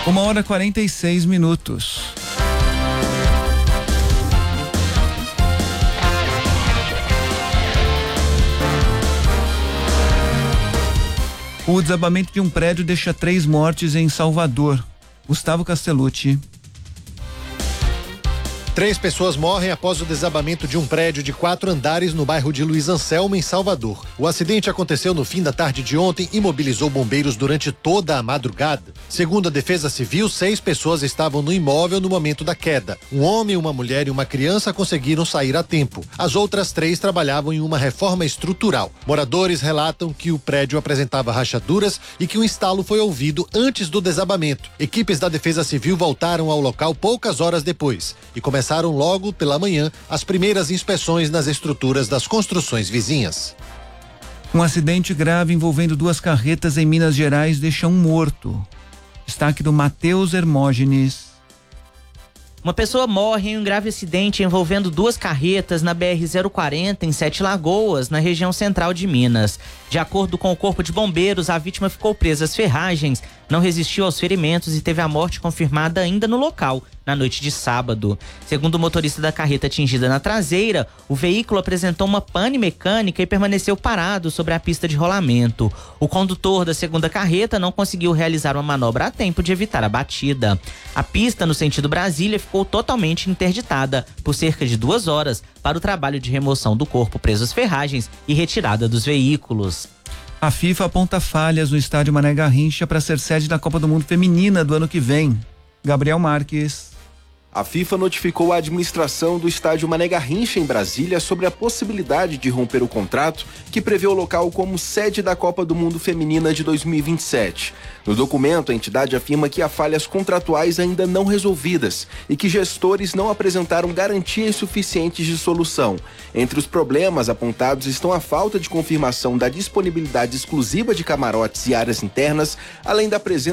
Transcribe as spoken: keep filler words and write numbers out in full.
Uma hora e quarenta e seis minutos. O desabamento de um prédio deixa três mortes em Salvador. Gustavo Castellucci. Três pessoas morrem após o desabamento de um prédio de quatro andares no bairro de Luiz Anselmo, em Salvador. O acidente aconteceu no fim da tarde de ontem e mobilizou bombeiros durante toda a madrugada. Segundo a Defesa Civil, seis pessoas estavam no imóvel no momento da queda. Um homem, uma mulher e uma criança conseguiram sair a tempo. As outras três trabalhavam em uma reforma estrutural. Moradores relatam que o prédio apresentava rachaduras e que o instalo foi ouvido antes do desabamento. Equipes da Defesa Civil voltaram ao local poucas horas depois e começaram Começaram logo pela manhã as primeiras inspeções nas estruturas das construções vizinhas. Um acidente grave envolvendo duas carretas em Minas Gerais deixa um morto. Destaque do Matheus Hermógenes. Uma pessoa morre em um grave acidente envolvendo duas carretas na B R zero quarenta em Sete Lagoas, na região central de Minas. De acordo com o Corpo de Bombeiros, a vítima ficou presa às ferragens, não resistiu aos ferimentos e teve a morte confirmada ainda no local, na noite de sábado. Segundo o motorista da carreta atingida na traseira, o veículo apresentou uma pane mecânica e permaneceu parado sobre a pista de rolamento. O condutor da segunda carreta não conseguiu realizar uma manobra a tempo de evitar a batida. A pista, no sentido Brasília, ficou totalmente interditada por cerca de duas horas para o trabalho de remoção do corpo preso às ferragens e retirada dos veículos. A FIFA aponta falhas no estádio Mané Garrincha para ser sede da Copa do Mundo Feminina do ano que vem. Gabriel Marques. A FIFA notificou a administração do estádio Mané Garrincha, em Brasília, sobre a possibilidade de romper o contrato que prevê o local como sede da Copa do Mundo Feminina de dois mil e vinte e sete. No documento, a entidade afirma que há falhas contratuais ainda não resolvidas e que gestores não apresentaram garantias suficientes de solução. Entre os problemas apontados estão a falta de confirmação da disponibilidade exclusiva de camarotes e áreas internas, além da presença